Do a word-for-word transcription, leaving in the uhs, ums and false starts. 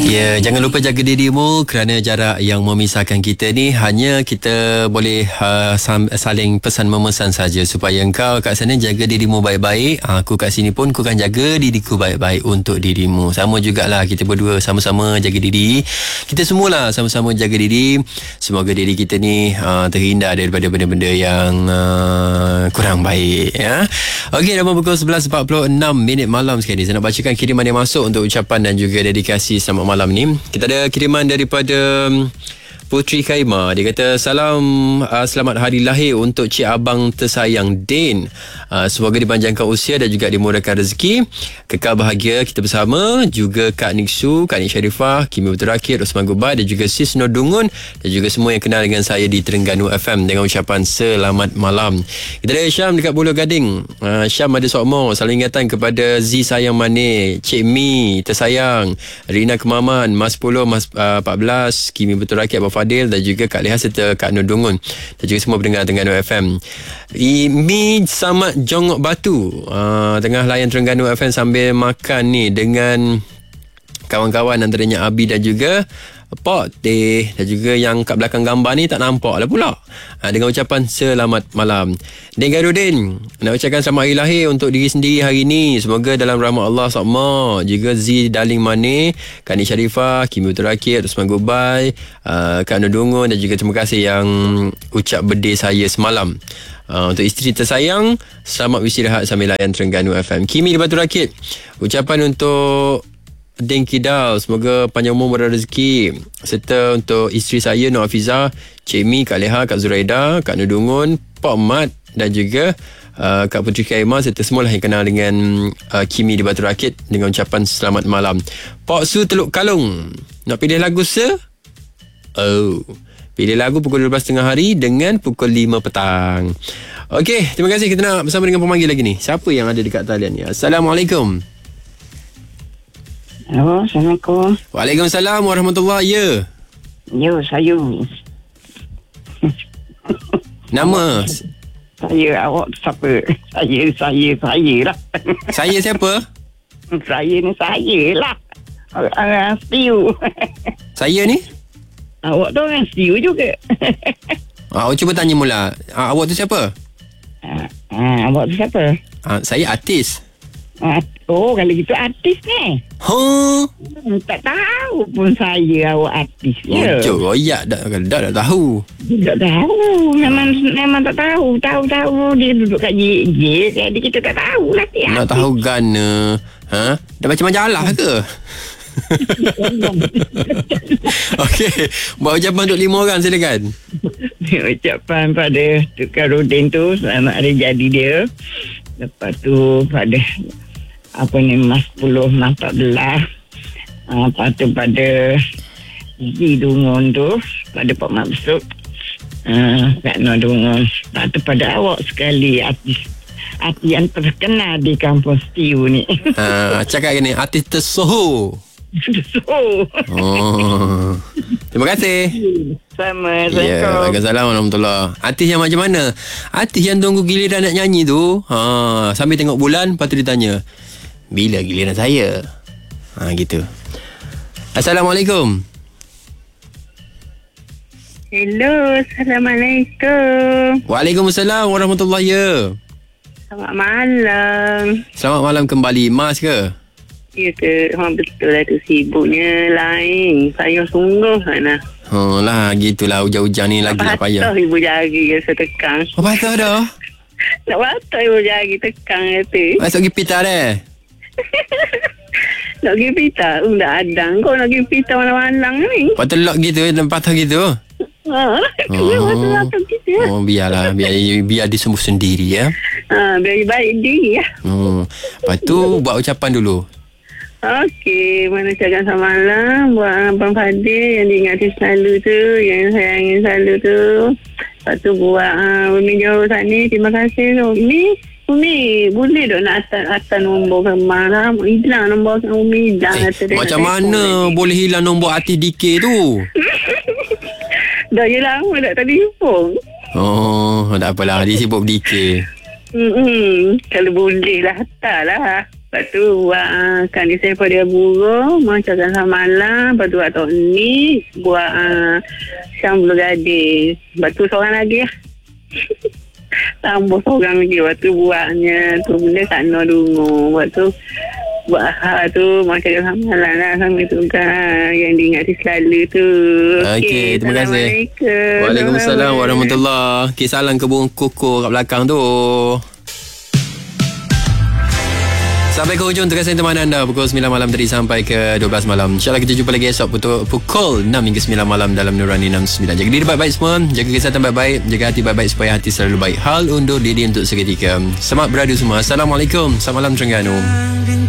Ya, jangan lupa jaga dirimu kerana jarak yang memisahkan kita ni hanya kita boleh uh, saling pesan memesan saja supaya engkau kat sana jaga dirimu baik-baik. Aku kat sini pun aku akan jaga diriku baik-baik untuk dirimu. Sama jugalah kita berdua sama-sama jaga diri. Kita semualah sama-sama jaga diri. Semoga diri kita ni uh, terhindar daripada benda-benda yang uh, kurang baik ya. Okey, dah pukul sebelas empat puluh enam minit malam sekali. Saya nak bacakan kiriman yang masuk untuk ucapan dan juga dedikasi selamat malam. Malam ni kita ada kiriman daripada Putri Khaimah. Dia kata salam uh, selamat hari lahir untuk cik abang tersayang Din. Uh, semoga dipanjangkan usia dan juga dimurahkan rezeki, kekal bahagia kita bersama. Juga Kak Niksu, Kak Nik Sharifah, Kimi Betul Rakit, Osman Gubai dan juga Sis Nur Dungun dan juga semua yang kenal dengan saya di Terengganu F M dengan ucapan selamat malam. Kita ada Syam dekat Pulau Gading. Uh, Syam ada sokmo. Salam ingatan kepada Z sayang manis, Cik Mi tersayang, Rina Kemaman, Mas sepuluh, Mas uh, empat belas, Kimi Betul Rakit, Abang Fadil dan juga Kak Leha serta Kak Nur Dungun dan juga semua pendengar Terengganu F M. Mi Samad Jongok Batu uh, tengah layan Terengganu F M sambil makan ni dengan kawan-kawan antaranya Abi dan juga Pak Teh dan juga yang kat belakang gambar ni tak nampak lah pula. Ha, dengan ucapan selamat malam. Din Garudin nak ucapkan selamat hari lahir untuk diri sendiri hari ni. Semoga dalam rahmat Allah sama. Juga Z Darling Mane, Kak Nik Sharifah, Kimi Betul Rakit, Osman Gubai, uh, Kak Nur Dungun dan juga terima kasih yang ucap birthday saya semalam. Uh, untuk isteri tersayang, selamat beristirahat sambil layan Terengganu F M. Kimi di Batu Rakit, ucapan untuk Din Kidal, semoga panjang umur berrezeki, serta untuk isteri saya Nur Hafizah, Cik Mi, Kak Leha, Kak Zuraida, Kak Nur Dungun, Pak Mat dan juga uh, Kak Putri Khaimah serta semualah yang kenal dengan uh, Kimi di Batu Rakit dengan ucapan selamat malam. Pak Su Teluk Kalung nak pilih lagu se? Oh, pilih lagu pukul dua belas tiga puluh hari dengan pukul lima petang. Okey, terima kasih. Kita nak bersama dengan pemanggil lagi ni. Siapa yang ada dekat talian ni? Assalamualaikum. Halo, Assalamualaikum. Waalaikumsalam warahmatullahi. Ya. Yo, saya. Nama? Saya, awak siapa? Saya, saya, saya lah. Saya siapa? Saya ni saya lah. Orang Stiu. Saya ni? Awak tu orang Stiu juga. Ah, awak cuba tanya mula. Ah, awak tu siapa? Ah, ah, awak tu siapa? Ah, saya artis. Ah, oh, kalau gitu artis ni. Huh? Hmm, tak tahu pun saya awak artis. Ya. Oh, royak dah, dah, dah tahu. Tak tahu. Memang memang tak tahu. Tahu-tahu dia duduk kat J J. Jadi kita tak tahu lah. Dia nak tahu gana. Ha? Dah baca majalah ke? Okey, buat ucapan untuk lima orang, silakan. Ucapan pada Tukar Rudin tu selamat hari jadi dia. Lepas tu pada apa ni Mas sepuluh, Mas empat belas. Uh, lepas tu pada Z Dungun tu, pada Pak Mak Besuk, uh, Kak Nur Dungun. Lepas tu pada awak sekali, artis artis yang terkenal di kampung Stiu ni. Ha, cakap gini, artis tersohor. So. Oh. Terima kasih. Sama. Ya, Waalaikumsalam warahmatullahi. Artis yang macam mana? Artis yang tunggu giliran nak nyanyi tu, ha, sambil tengok bulan, lepas tu dia tanya, bila giliran saya? Ha, gitu. Assalamualaikum. Hello, Assalamualaikum. Waalaikumsalam warahmatullahi. Selamat malam. Selamat malam kembali. Mas ke? Ya ke? Ha, betul lah tu, sibuknya lain. Saya sungguh mana. Oh lah, gitulah hujan-hujan ni lagi lah payah. Patah ibu jari rasa tekang. Oh, patah dah? Nak patah ibu jari tekang kata. Masuk pergi pita dah? Nak pergi pita? Um, dah adang kau nak pergi pita malam-malam ni. Patah lock gitu, dan patah gitu? Ha, oh. Gitu, ya. Oh, biarlah. Biar, biar dia sembuh sendiri ya. Ha, biar baik diri ya. Oh. Lepas tu buat ucapan dulu. Okey, mana cakap semalam buat Abang Fadil yang diingati selalu tu, yang sayangin selalu tu. Lepas tu buat uh, Umi jauh sana, terima kasih tu. Umi, Umi, boleh tak nak atas, atas nombor kemar lah. Hilang nombor Umi, hilang. Eh, macam mana boleh hilang nombor artis D K tu? Dah je lama tak telefon. Oh, tak apalah, dia sibuk D K. Hmm, kalau boleh lah, hantar lah. Lepas tu buat uh, kan dia pada dia burung, macamkan samalam. Lepas tu buat tok ni, buat uh, Syam Bulu Gadis. Lepas tu seorang lagi lah. Tambah seorang lagi. Lepas tu buatnya tu benda sana dulu. Lepas tu buat hal tu macam samalam lah. Sambil tu kan yang diingati selalu tu. Okey, terima kasih. Assalamualaikum. Waalaikumsalam warahmatullahi. Okey, salam ke burung koko kat belakang tu. Sampai ke hujung tugas yang teman anda pukul sembilan malam tadi sampai ke dua belas malam. InsyaAllah kita jumpa lagi esok pukul, pukul enam hingga sembilan malam dalam Nurani enam sembilan. Jaga diri baik-baik semua. Jaga kesihatan baik-baik. Jaga hati baik-baik supaya hati selalu baik. Hal undur diri untuk seketika. Selamat beradu semua. Assalamualaikum. Selamat malam Terengganu.